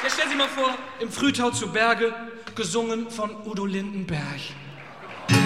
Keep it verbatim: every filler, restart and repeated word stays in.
Ja, stellen Sie mal vor, im Frühtau zu Berge, gesungen von Udo Lindenberg.